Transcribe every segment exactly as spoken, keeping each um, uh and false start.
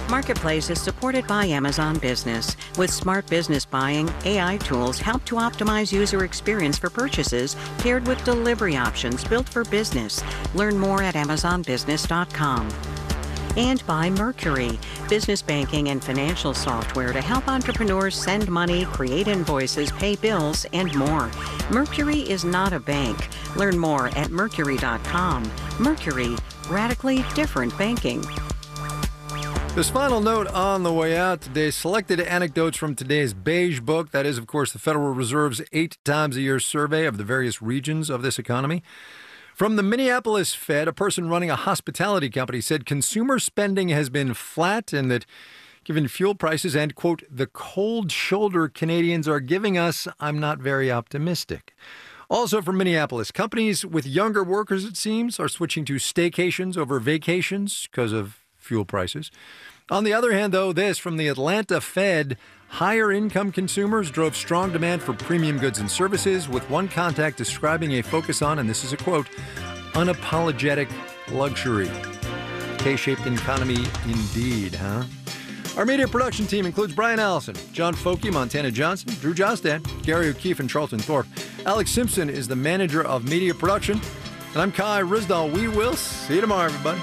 Marketplace is supported by Amazon Business. With smart business buying, A I tools help to optimize user experience for purchases paired with delivery options built for business. Learn more at amazon business dot com. And by Mercury, business banking and financial software to help entrepreneurs send money, create invoices, pay bills, and more. Mercury is not a bank. Learn more at mercury dot com. Mercury, radically different banking. This final note on the way out today, selected anecdotes from today's Beige Book. That is, of course, the Federal Reserve's eight times a year survey of the various regions of this economy. From the Minneapolis Fed, a person running a hospitality company said consumer spending has been flat and that given fuel prices and, quote, the cold shoulder Canadians are giving us, I'm not very optimistic. Also from Minneapolis, companies with younger workers, it seems, are switching to staycations over vacations because of fuel prices. On the other hand, though, this from the Atlanta Fed, higher income consumers drove strong demand for premium goods and services, with one contact describing a focus on, and this is a quote, unapologetic luxury. K-shaped economy indeed, huh? Our media production team includes Brian Allison, John Folke, Montana Johnson, Drew Jostad, Gary O'Keefe, and Charlton Thorpe. Alex Simpson is the manager of media production. And I'm Kai Risdall. We will see you tomorrow, everybody.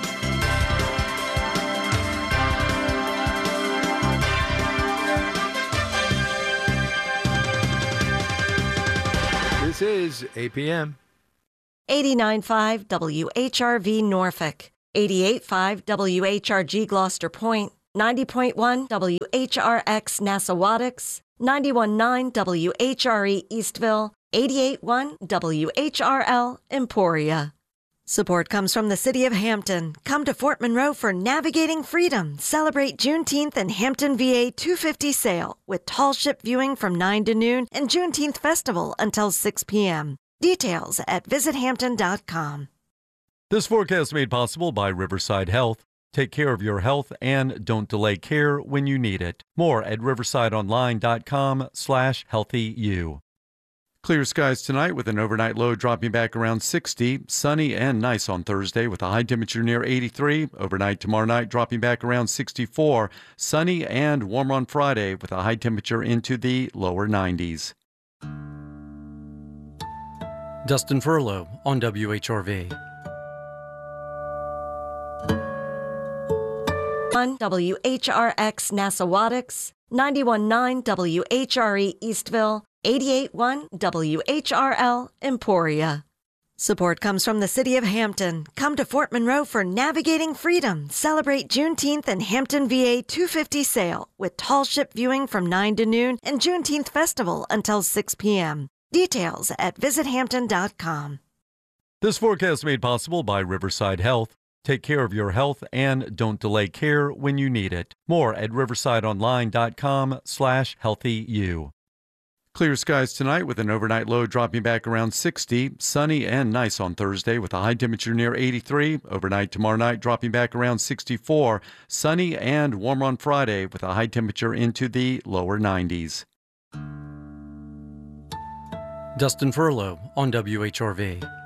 This is A P M. eighty-nine point five W H R V Norfolk, eighty-eight point five W H R G Gloucester Point, ninety point one W H R X Nassawadox, ninety-one point nine W H R E Eastville, eighty-eight point one W H R L Emporia. Support comes from the City of Hampton. Come to Fort Monroe for Navigating Freedom. Celebrate Juneteenth and Hampton V A two fifty sale with tall ship viewing from nine to noon and Juneteenth Festival until six p.m. Details at visit hampton dot com. This forecast made possible by Riverside Health. Take care of your health and don't delay care when you need it. More at riverside online dot com slash healthy you. Clear skies tonight with an overnight low dropping back around sixty. Sunny and nice on Thursday with a high temperature near eighty-three. Overnight tomorrow night dropping back around sixty-four. Sunny and warm on Friday with a high temperature into the lower nineties. Dustin Furlow on W H R V. one W H R X Nassawadox, ninety-one point nine W H R E Eastville, eighty-eight point one W H R L Emporia. Support comes from the City of Hampton. Come to Fort Monroe for Navigating Freedom. Celebrate Juneteenth and Hampton V A two fifty sale with tall ship viewing from nine to noon and Juneteenth Festival until six p.m. Details at visit hampton dot com. This forecast made possible by Riverside Health. Take care of your health and don't delay care when you need it. More at riverside online dot com slash healthy you. Clear skies tonight with an overnight low dropping back around sixty. Sunny and nice on Thursday with a high temperature near eighty-three. Overnight tomorrow night dropping back around sixty-four. Sunny and warm on Friday with a high temperature into the lower nineties. Dustin Furlow on W H R V.